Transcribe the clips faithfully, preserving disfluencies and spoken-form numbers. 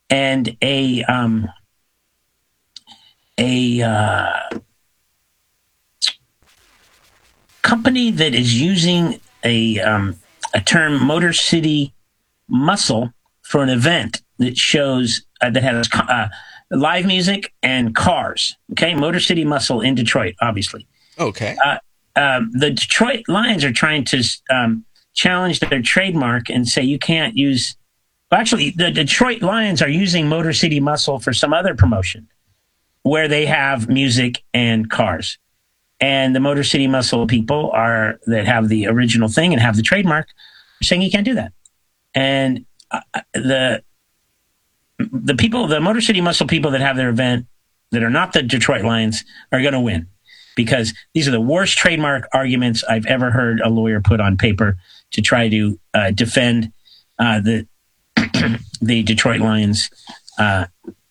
and a um, a uh, company that is using a um, a term Motor City Muscle for an event that shows uh, that has uh, live music and cars. Okay, Motor City Muscle in Detroit, obviously. Okay. Uh, um, the Detroit Lions are trying to um, challenge their trademark and say you can't use. Well, actually, the Detroit Lions are using Motor City Muscle for some other promotion where they have music and cars. And the Motor City Muscle people are that have the original thing and have the trademark are saying you can't do that. And uh, the the people, the Motor City Muscle people that have their event that are not the Detroit Lions are going to win because these are the worst trademark arguments I've ever heard a lawyer put on paper to try to uh, defend uh, the the Detroit Lions uh,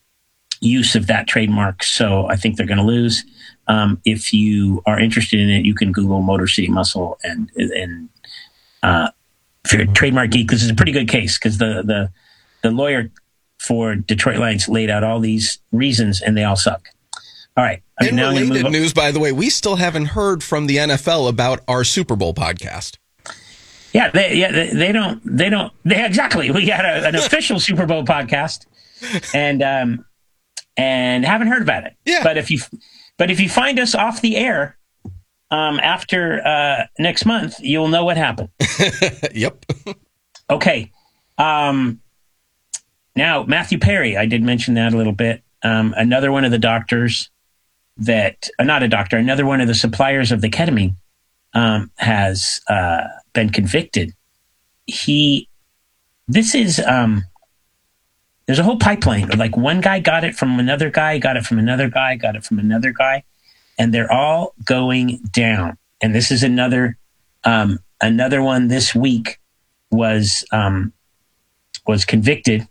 use of that trademark. So I think they're going to lose. Um, if you are interested in it, you can Google Motor City Muscle and and uh, if you're a trademark geek, this is a pretty good case because the the the lawyer for Detroit Lions laid out all these reasons and they all suck. All right. In now related news, by the way, we still haven't heard from the N F L about our Super Bowl podcast. Yeah, they, yeah, they, they don't, they don't, they exactly. We had a, an official Super Bowl podcast, and um, and haven't heard about it. Yeah. But if you, but if you find us off the air, um, after uh next month, you'll know what happened. Yep. Okay. Um. Now, Matthew Perry, I did mention that a little bit. Um, another one of the doctors that, uh, not a doctor, another one of the suppliers of the ketamine um, has uh, been convicted. He, this is, um, there's a whole pipeline. Like one guy got it from another guy, got it from another guy, got it from another guy, and they're all going down. And this is another, um, another one this week was um, was convicted.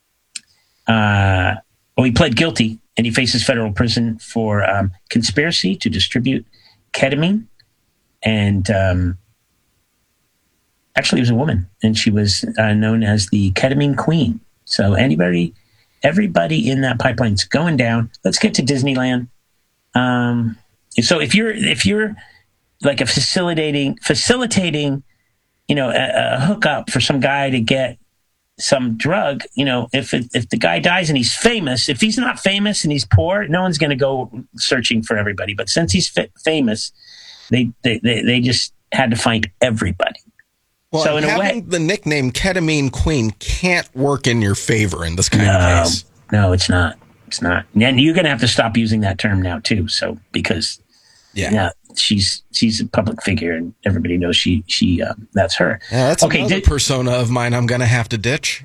Uh, well, he pled guilty, and he faces federal prison for um, conspiracy to distribute ketamine. And um, actually, it was a woman, and she was uh, known as the ketamine queen. So anybody, everybody in that pipeline's going down. Let's get to Disneyland. Um, so if you're if you're like a facilitating facilitating, you know, a, a hookup for some guy to get some drug, you know, if it, if the guy dies and he's famous, if he's not famous and he's poor, no one's going to go searching for everybody. But since he's f- famous, they, they they they just had to find everybody. Well, so in having a way, the nickname Ketamine Queen can't work in your favor in this kind no, of case. No, it's not. It's not. And you're going to have to stop using that term now too. So because yeah, yeah she's she's a public figure and everybody knows she she uh, that's her. Yeah, that's okay, another did, persona of mine I'm going to have to ditch.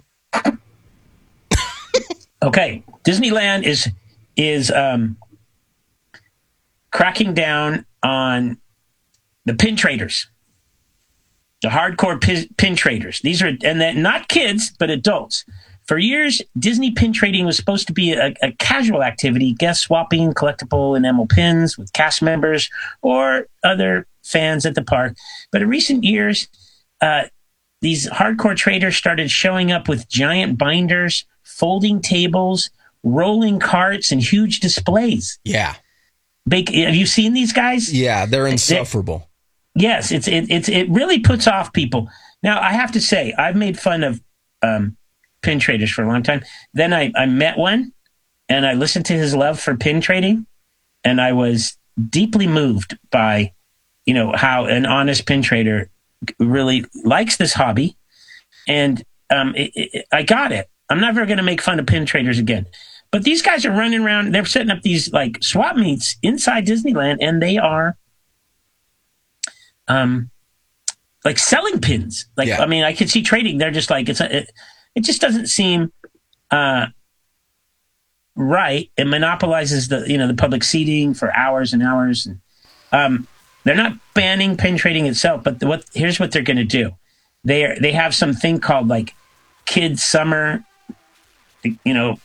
Okay, Disneyland is is um, cracking down on the pin traders, the hardcore pin, pin traders. These are and then not kids but adults. For years, Disney pin trading was supposed to be a, a casual activity, guest swapping collectible enamel pins with cast members or other fans at the park. But in recent years, uh, these hardcore traders started showing up with giant binders, folding tables, rolling carts, and huge displays. Yeah. Big, have you seen these guys? Yeah, they're insufferable. They're, yes, it's it, it's it really puts off people. Now, I have to say, I've made fun of um, pin traders for a long time. Then I, I met one, and I listened to his love for pin trading, and I was deeply moved by, you know, how an honest pin trader really likes this hobby, and um, it, it, I got it. I'm never going to make fun of pin traders again. But these guys are running around. They're setting up these like swap meets inside Disneyland, and they are um, like selling pins. Like, yeah. I mean, I can see trading. They're just like, it's a, it, it just doesn't seem uh, right. It monopolizes the, you know, the public seating for hours and hours. And um, they're not banning pin trading itself, but what here's what they're going to do. They are, they have something called like Kids Summer, you know,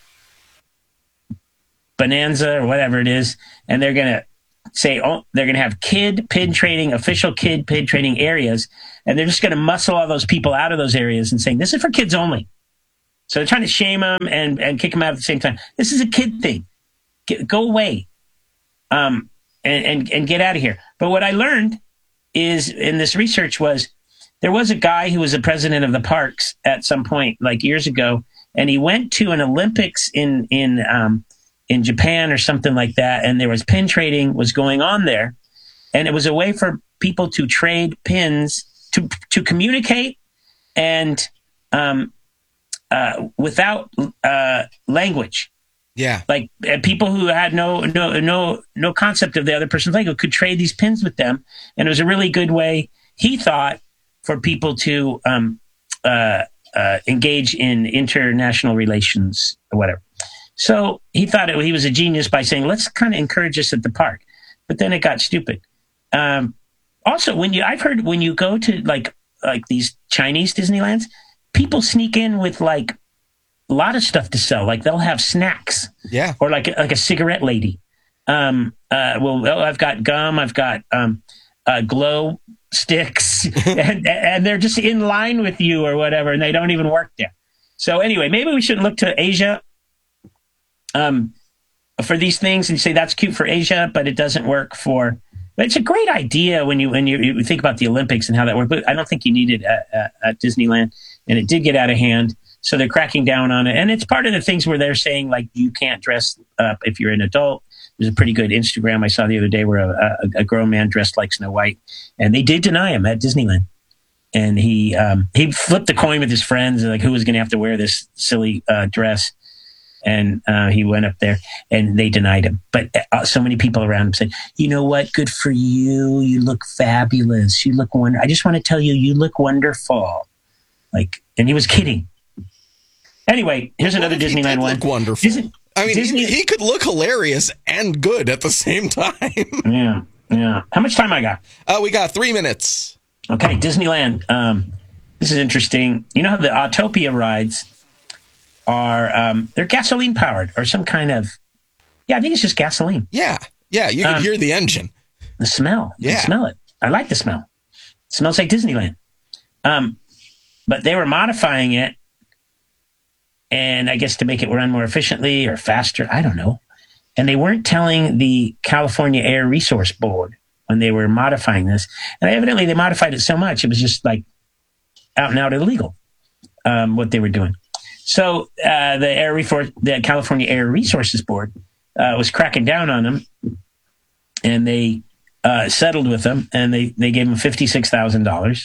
Bonanza or whatever it is, and they're going to say, oh, they're going to have kid pin trading, official kid pin trading areas, and they're just going to muscle all those people out of those areas and saying, this is for kids only. So they're trying to shame him and, and kick him out at the same time. This is a kid thing. Get, go away. Um, and, and, and get out of here. But what I learned is in this research was there was a guy who was the president of the parks at some point, like years ago, and he went to an Olympics in, in, um, in Japan or something like that. And there was pin trading was going on there. And it was a way for people to trade pins to, to communicate and, um, uh, without, uh, language. Yeah. Like uh, people who had no, no, no, no concept of the other person's language could trade these pins with them. And it was a really good way, he thought, for people to, um, uh, uh, engage in international relations or whatever. So he thought it, he was a genius by saying, let's kind of encourage this at the park. But then it got stupid. Um, also, when you, I've heard when you go to like, like these Chinese Disneylands, people sneak in with like a lot of stuff to sell. Like they'll have snacks, Yeah. or like, like a cigarette lady. Um, uh, well, oh, I've got gum, I've got, um, uh, glow sticks and, and they're just in line with you or whatever. And they don't even work there. So anyway, maybe we should look to Asia, um, for these things and say that's cute for Asia, but it doesn't work for, but it's a great idea when you, when you, you think about the Olympics and how that works, but I don't think you need it at, at, at Disneyland, and it did get out of hand. So they're cracking down on it. And it's part of the things where they're saying like, you can't dress up if you're an adult. There's a pretty good Instagram I saw the other day where a, a, a grown man dressed like Snow White, and they did deny him at Disneyland. And he, um, he flipped a coin with his friends, like who was going to have to wear this silly, uh, dress. And uh, he went up there and they denied him. But uh, so many people around him said, you know what? Good for you. You look fabulous. You look wonderful. I just want to tell you, you look wonderful. Like, and he was kidding. Anyway, here's another What if he Disneyland did one. Look wonderful. Disney, I mean, Disney, he, he could look hilarious and good at the same time. yeah, yeah. How much time I got? Uh, we got three minutes. Okay, Disneyland. Um, this is interesting. You know how the Autopia rides are, um, they're gasoline powered or some kind of, yeah, I think it's just gasoline. Yeah. Yeah. You can Um, hear the engine. The smell. You Yeah. can smell it. I like the smell. It smells like Disneyland. Um, but they were modifying it, and I guess to make it run more efficiently or faster. I don't know. And they weren't telling the California Air Resource Board when they were modifying this. And evidently they modified it so much, it was just like out and out illegal, um, what they were doing. So uh, the Air Refor- the California Air Resources Board uh, was cracking down on them, and they uh, settled with them, and they, they gave them fifty-six thousand dollars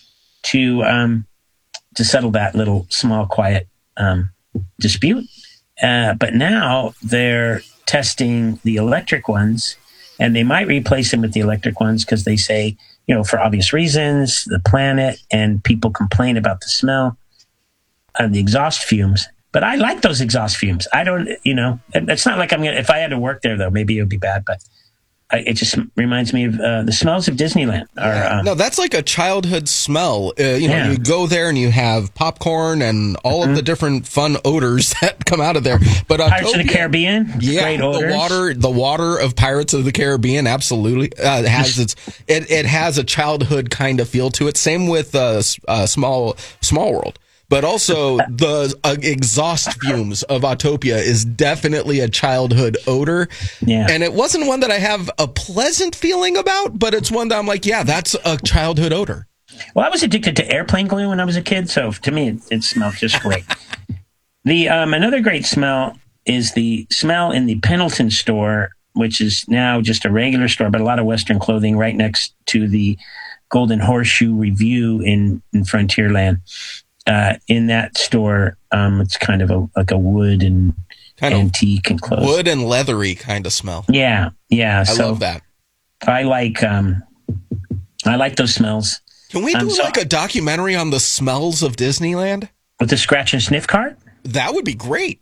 to um, to settle that little small, quiet um, dispute. Uh, but now they're testing the electric ones, and they might replace them with the electric ones because they say, you know, for obvious reasons, the planet, and people complain about the smell of the exhaust fumes. But I like those exhaust fumes. I don't, you know, it's not like I'm going to, if I had to work there though, maybe it would be bad, but I, it just reminds me of uh, the smells of Disneyland. Are, Yeah. uh, No, that's like a childhood smell. Uh, you know, Yeah. you go there and you have popcorn and all of the different fun odors that come out of there. But uh, Pirates of the Caribbean, yeah, great the odors. water, the water of Pirates of the Caribbean, absolutely uh, has its. It, it has a childhood kind of feel to it. Same with uh, s- uh, small Small World. But also the uh, exhaust fumes of Autopia is definitely a childhood odor. Yeah. And it wasn't one that I have a pleasant feeling about, but it's one that I'm like, yeah, that's a childhood odor. Well, I was addicted to airplane glue when I was a kid, so to me, it, it smelled just great. the um, another great smell is the smell in the Pendleton store, which is now just a regular store, but a lot of Western clothing right next to the Golden Horseshoe Review in, in Frontierland. Uh, in that store, um, it's kind of a like a wood and Kind of antique and clothes. wood and leathery kind of smell. Yeah, yeah. I so love that. I like um, I like those smells. Can we do I'm so- like a documentary on the smells of Disneyland? With the scratch and sniff card? That would be great.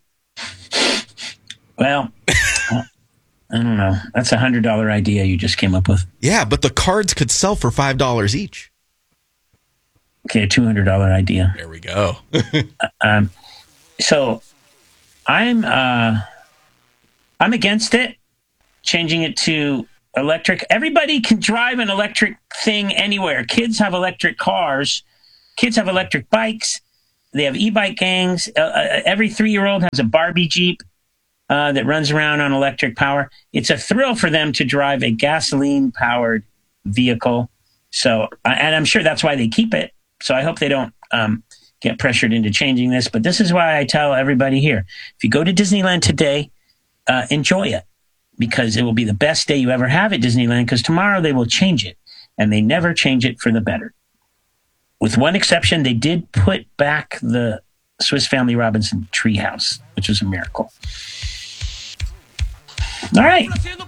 Well, I don't know. That's a hundred dollar idea you just came up with. Yeah, but the cards could sell for five dollars each. Okay, a two hundred dollar idea. There we go. Um, so I'm uh, I'm against it. Changing it to electric. Everybody can drive an electric thing anywhere. Kids have electric cars. Kids have electric bikes. They have e-bike gangs. Uh, uh, every three-year-old has a Barbie Jeep uh, that runs around on electric power. It's a thrill for them to drive a gasoline-powered vehicle. So, uh, and I'm sure that's why they keep it. So I hope they don't um, get pressured into changing this. But this is why I tell everybody here, if you go to Disneyland today, uh, enjoy it, because it will be the best day you ever have at Disneyland, because tomorrow they will change it, and they never change it for the better. With one exception, they did put back the Swiss Family Robinson treehouse, which was a miracle. All right.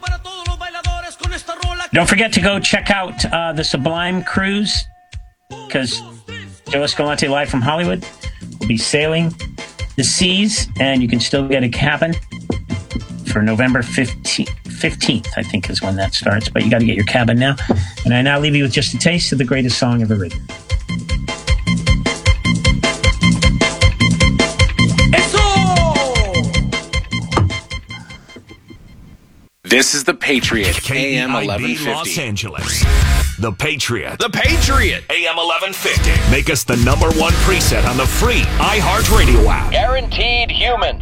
Don't forget to go check out uh, the Sublime Cruise, because Joe Escalante live from Hollywood will be sailing the seas, and you can still get a cabin for November fifteenth, I think is when that starts. But you got to get your cabin now. And I now leave you with just a taste of the greatest song ever written. This is The Patriot, K A M B I B eleven fifty. Los Angeles. The Patriot. The Patriot, A M eleven fifty. Make us the number one preset on the free iHeartRadio app. Guaranteed human.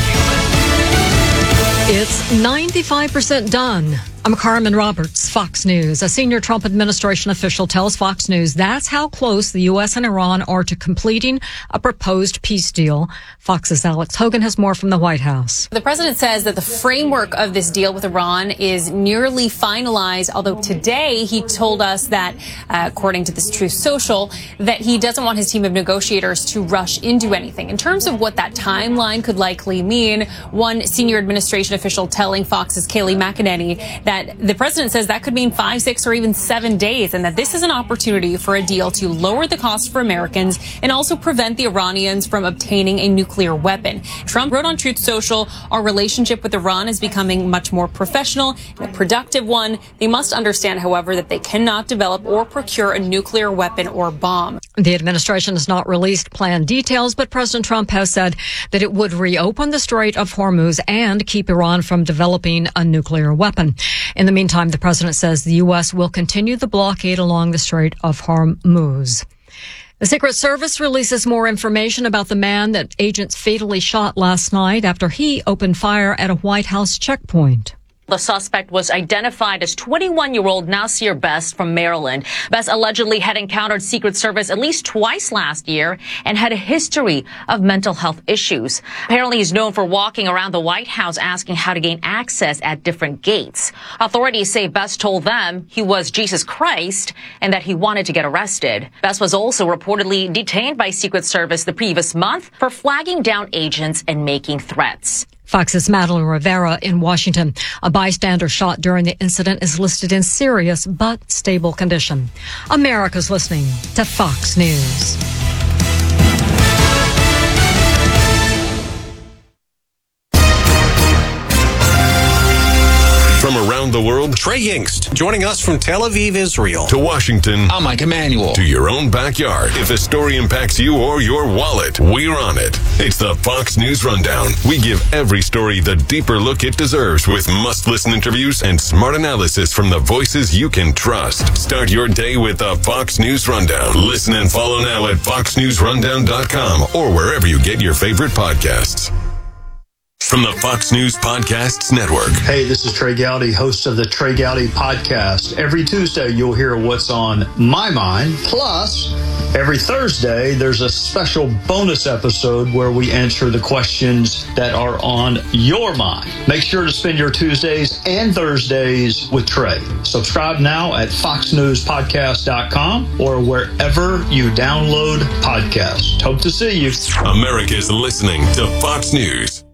It's ninety-five percent done. I'm Carmen Roberts, Fox News. A senior Trump administration official tells Fox News that's how close the U S and Iran are to completing a proposed peace deal. Fox's Alex Hogan has more from the White House. The president says that the framework of this deal with Iran is nearly finalized, although today he told us that, uh, according to this Truth Social, that he doesn't want his team of negotiators to rush into anything. In terms of what that timeline could likely mean, one senior administration official telling Fox's Kayleigh McEnany that that the president says that could mean five, six, or even seven days, and that this is an opportunity for a deal to lower the cost for Americans and also prevent the Iranians from obtaining a nuclear weapon. Trump wrote on Truth Social, our relationship with Iran is becoming much more professional and a productive one. They must understand, however, that they cannot develop or procure a nuclear weapon or bomb. The administration has not released planned details, but President Trump has said that it would reopen the Strait of Hormuz and keep Iran from developing a nuclear weapon. In the meantime, the president says the U S will continue the blockade along the Strait of Hormuz. The Secret Service releases more information about the man that agents fatally shot last night after he opened fire at a White House checkpoint. The suspect was identified as twenty-one-year-old Nasir Best from Maryland. Best allegedly had encountered Secret Service at least twice last year and had a history of mental health issues. Apparently, he's known for walking around the White House asking how to gain access at different gates. Authorities say Best told them he was Jesus Christ and that he wanted to get arrested. Best was also reportedly detained by Secret Service the previous month for flagging down agents and making threats. Fox's Madeline Rivera in Washington. A bystander shot during the incident is listed in serious but stable condition. America's listening to Fox News. From around the world, Trey Yingst, joining us from Tel Aviv, Israel. To Washington, I'm Mike Emanuel. To your own backyard. If a story impacts you or your wallet, we're on it. It's the Fox News Rundown. We give every story the deeper look it deserves with must-listen interviews and smart analysis from the voices you can trust. Start your day with the Fox News Rundown. Listen and follow now at fox news rundown dot com or wherever you get your favorite podcasts. From the Fox News Podcasts Network. Hey, this is Trey Gowdy, host of the Trey Gowdy Podcast. Every Tuesday, you'll hear what's on my mind. Plus, every Thursday, there's a special bonus episode where we answer the questions that are on your mind. Make sure to spend your Tuesdays and Thursdays with Trey. Subscribe now at fox news podcast dot com or wherever you download podcasts. Hope to see you. America's listening to Fox News.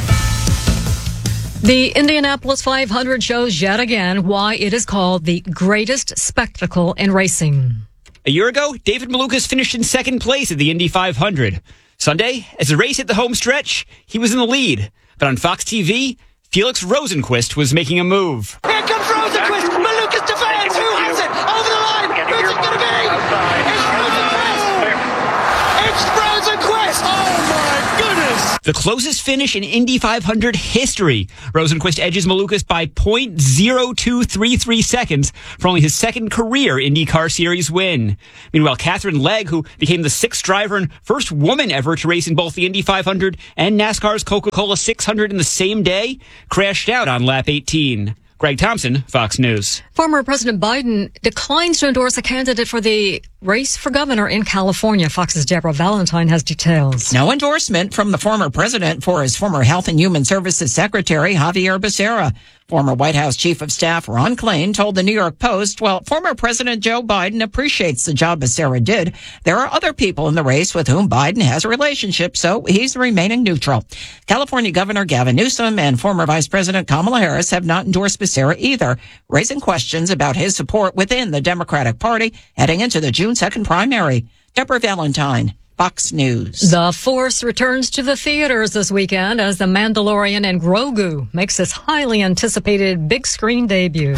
The Indianapolis five hundred shows yet again why it is called the greatest spectacle in racing. A year ago, David Malukas finished in second place at the Indy five hundred. Sunday, as the race hit the home stretch, he was in the lead. But on Fox T V, Felix Rosenqvist was making a move. Here comes Rosenqvist! Malukas defends! Who has it? Over the line! Who's it going to be? It's Rosenqvist! It's Rosenqvist! Oh my goodness! The closest finish in Indy five hundred history. Rosenqvist edges Malukas by point zero two three three seconds for only his second career IndyCar Series win. Meanwhile, Catherine Legg, who became the sixth driver and first woman ever to race in both the Indy five hundred and NASCAR's Coca-Cola six hundred in the same day, crashed out on lap eighteen. Greg Thompson, Fox News. Former President Biden declines to endorse a candidate for the race for governor in California. Fox's Deborah Valentine has details. No endorsement from the former president for his former Health and Human Services Secretary, Javier Becerra. Former White House Chief of Staff Ron Klain told the New York Post, well, former President Joe Biden appreciates the job Becerra did. There are other people in the race with whom Biden has a relationship, so he's remaining neutral. California Governor Gavin Newsom and former Vice President Kamala Harris have not endorsed Becerra either, raising questions about his support within the Democratic Party heading into the June second primary. Deborah Valentine, Fox News. The Force returns to the theaters this weekend as The Mandalorian and Grogu makes its highly anticipated big screen debut.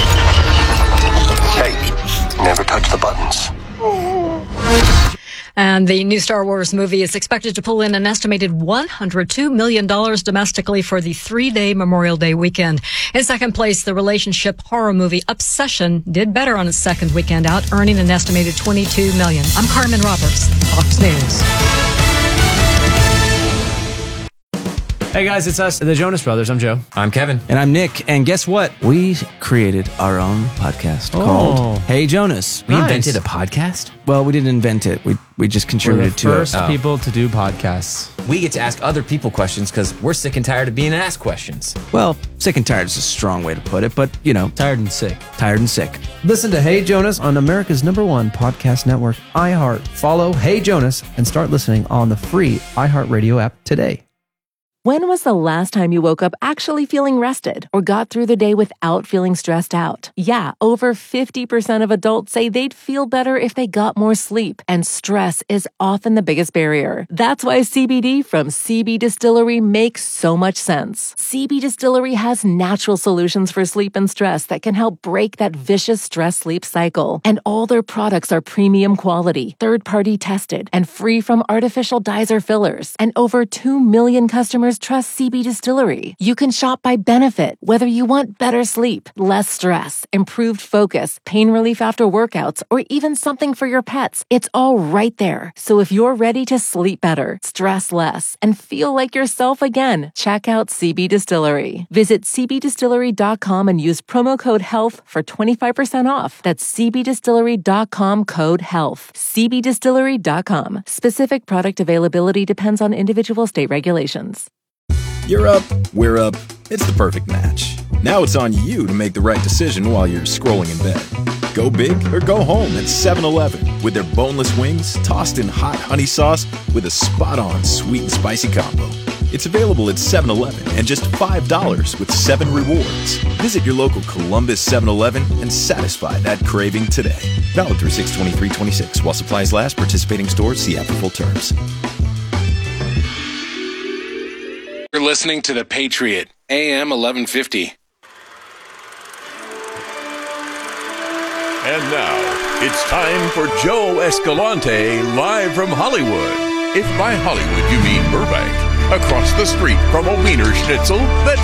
Hey, never touch the buttons. And the new Star Wars movie is expected to pull in an estimated one hundred two million dollars domestically for the three-day Memorial Day weekend. In second place, the relationship horror movie Obsession did better on its second weekend out, earning an estimated twenty-two million dollars. I'm Carmen Roberts, Fox News. Hey guys, it's us, the Jonas Brothers. I'm Joe. I'm Kevin. And I'm Nick. And guess what? We created our own podcast Oh. called Hey Jonas. We Nice. invented a podcast? Well, we didn't invent it. We we just We're the contributed to first it. Oh. people to do podcasts. We get to ask other people questions because we're sick and tired of being asked questions. Well, sick and tired is a strong way to put it, but you know, Tired and sick. tired and sick. Listen to Hey Jonas on America's number one podcast network, iHeart. Follow Hey Jonas and start listening on the free iHeartRadio app today. When was the last time you woke up actually feeling rested or got through the day without feeling stressed out? Yeah, over fifty percent of adults say they'd feel better if they got more sleep, and stress is often the biggest barrier. That's why C B D from C B Distillery makes so much sense. C B Distillery has natural solutions for sleep and stress that can help break that vicious stress-sleep cycle. And all their products are premium quality, third-party tested, and free from artificial dyes or fillers. And over two million customers trust C B Distillery. You can shop by benefit, whether you want better sleep, less stress, improved focus, pain relief after workouts, or even something for your pets. It's all right there. So if you're ready to sleep better, stress less, and feel like yourself again, check out C B Distillery. Visit c b distillery dot com and use promo code HEALTH for twenty-five percent off. That's c b distillery dot com code HEALTH. c b distillery dot com. Specific product availability depends on individual state regulations. You're up, we're up. It's the perfect match. Now it's on you to make the right decision while you're scrolling in bed. Go big or go home at seven eleven with their boneless wings tossed in hot honey sauce with a spot-on sweet and spicy combo. It's available at seven eleven and just five dollars with seven rewards. Visit your local Columbus seven eleven and satisfy that craving today. Valid through six twenty-three twenty-six while supplies last. Participating stores see app for full terms. You're listening to The Patriot, A M eleven fifty. And now, it's time for Joe Escalante, live from Hollywood. If by Hollywood you mean Burbank, across the street from a Wiener Schnitzel that